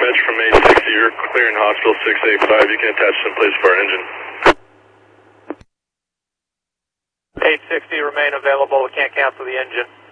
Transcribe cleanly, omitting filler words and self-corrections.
dispatch from 860, you're clearing hospital 685. You can attach some place for our engine. 860, remain available. We can't cancel the engine.